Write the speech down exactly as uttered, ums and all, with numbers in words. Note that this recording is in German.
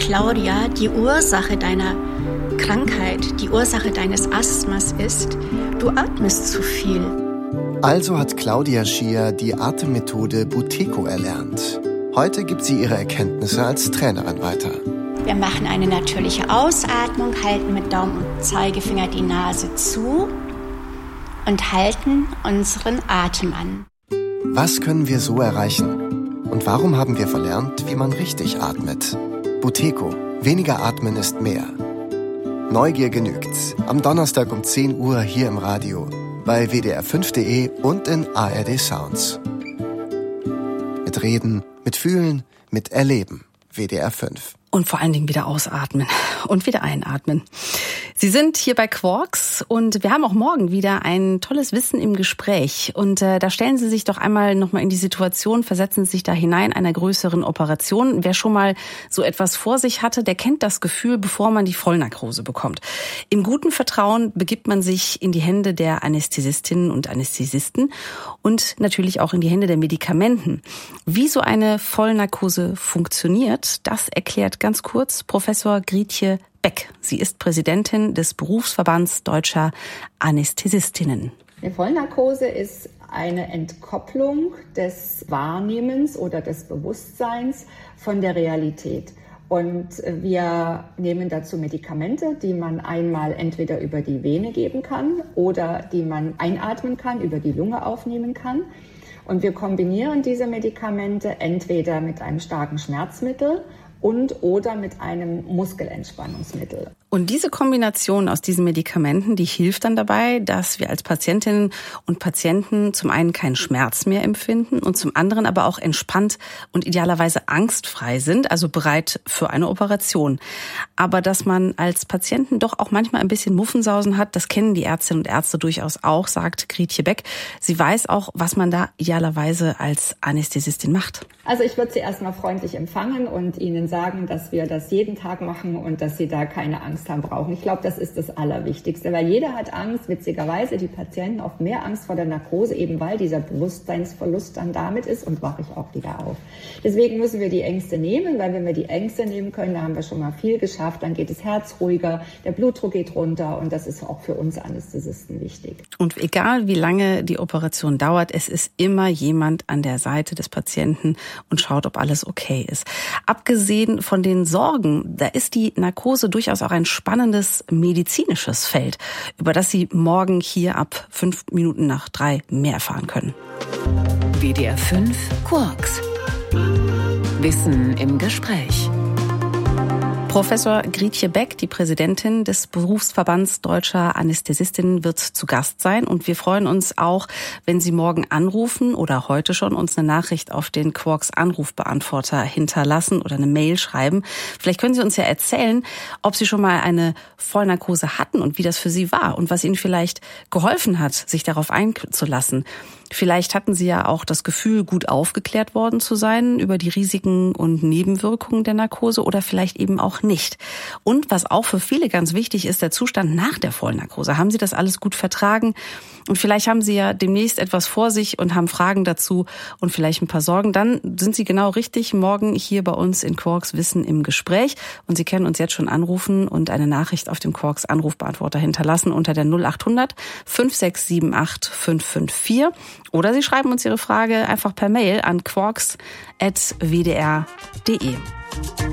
Claudia, die Ursache deiner Krankheit, die Ursache deines Asthmas ist, du atmest zu viel. Also hat Claudia Schier die Atemmethode Buteco erlernt. Heute gibt sie ihre Erkenntnisse als Trainerin weiter. Wir machen eine natürliche Ausatmung, halten mit Daumen und Zeigefinger die Nase zu und halten unseren Atem an. Was können wir so erreichen? Und warum haben wir verlernt, wie man richtig atmet? Buteco. Weniger atmen ist mehr. Neugier genügt. Am Donnerstag um zehn Uhr hier im Radio, bei w d r fünf punkt d e und in A R D Sounds. Mit Reden, mit Fühlen, mit Erleben. W D R fünf. Und vor allen Dingen wieder ausatmen und wieder einatmen. Sie sind hier bei Quarks und wir haben auch morgen wieder ein tolles Wissen im Gespräch. Und äh, da stellen Sie sich doch einmal nochmal in die Situation, versetzen Sie sich da hinein einer größeren Operation. Wer schon mal so etwas vor sich hatte, der kennt das Gefühl, bevor man die Vollnarkose bekommt. Im guten Vertrauen begibt man sich in die Hände der Anästhesistinnen und Anästhesisten und natürlich auch in die Hände der Medikamenten. Wie so eine Vollnarkose funktioniert, das erklärt ganz kurz Professor Grietje Beck. Sie ist Präsidentin des Berufsverbands Deutscher Anästhesistinnen. Eine Vollnarkose ist eine Entkopplung des Wahrnehmens oder des Bewusstseins von der Realität. Und wir nehmen dazu Medikamente, die man einmal entweder über die Vene geben kann oder die man einatmen kann, über die Lunge aufnehmen kann. Und wir kombinieren diese Medikamente entweder mit einem starken Schmerzmittel und oder mit einem Muskelentspannungsmittel. Und diese Kombination aus diesen Medikamenten, die hilft dann dabei, dass wir als Patientinnen und Patienten zum einen keinen Schmerz mehr empfinden und zum anderen aber auch entspannt und idealerweise angstfrei sind, also bereit für eine Operation. Aber dass man als Patienten doch auch manchmal ein bisschen Muffensausen hat, das kennen die Ärztinnen und Ärzte durchaus auch, sagt Grietje Beck. Sie weiß auch, was man da idealerweise als Anästhesistin macht. Also ich würde Sie erstmal freundlich empfangen und Ihnen sagen, dass wir das jeden Tag machen und dass Sie da keine Angst haben brauchen. Ich glaube, das ist das Allerwichtigste, weil jeder hat Angst, witzigerweise die Patienten oft mehr Angst vor der Narkose, eben weil dieser Bewusstseinsverlust dann damit ist und wache ich auch wieder auf. Deswegen müssen wir die Ängste nehmen, weil wenn wir die Ängste nehmen können, da haben wir schon mal viel geschafft, dann geht das Herz ruhiger, der Blutdruck geht runter und das ist auch für uns Anästhesisten wichtig. Und egal wie lange die Operation dauert, es ist immer jemand an der Seite des Patienten und schaut, ob alles okay ist. Abgesehen von den Sorgen, da ist die Narkose durchaus auch ein spannendes medizinisches Feld, über das Sie morgen hier ab fünf Minuten nach drei mehr erfahren können. W D R fünf Quarks. Wissen im Gespräch. Professor Grietje Beck, die Präsidentin des Berufsverbands Deutscher Anästhesistinnen, wird zu Gast sein. Und wir freuen uns auch, wenn Sie morgen anrufen oder heute schon uns eine Nachricht auf den Quarks Anrufbeantworter hinterlassen oder eine Mail schreiben. Vielleicht können Sie uns ja erzählen, ob Sie schon mal eine Vollnarkose hatten und wie das für Sie war und was Ihnen vielleicht geholfen hat, sich darauf einzulassen. Vielleicht hatten Sie ja auch das Gefühl, gut aufgeklärt worden zu sein über die Risiken und Nebenwirkungen der Narkose oder vielleicht eben auch nicht. Und was auch für viele ganz wichtig ist, der Zustand nach der Vollnarkose. Haben Sie das alles gut vertragen? Und vielleicht haben Sie ja demnächst etwas vor sich und haben Fragen dazu und vielleicht ein paar Sorgen. Dann sind Sie genau richtig morgen hier bei uns in Quarks Wissen im Gespräch. Und Sie können uns jetzt schon anrufen und eine Nachricht auf dem Quarks Anrufbeantworter hinterlassen unter der null acht hundert fünf sechs sieben acht fünf fünf vier. Oder Sie schreiben uns Ihre Frage einfach per Mail an quarks at w d r punkt d e.